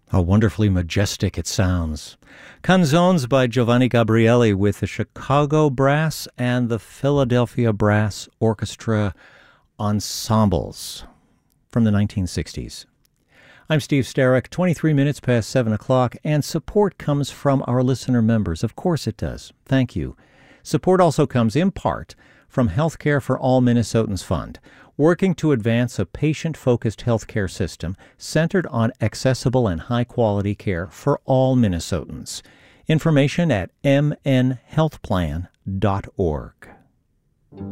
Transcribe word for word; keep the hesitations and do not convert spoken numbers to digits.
How wonderfully majestic it sounds. Canzones by Giovanni Gabrieli with the Chicago Brass and the Philadelphia Brass Orchestra Ensembles from the nineteen sixties. I'm Steve Starrick, twenty-three minutes past seven o'clock, and support comes from our listener members. Of course it does. Thank you. Support also comes in part from Healthcare for All Minnesotans Fund, working to advance a patient-focused healthcare system centered on accessible and high-quality care for all Minnesotans. Information at m n health plan dot org.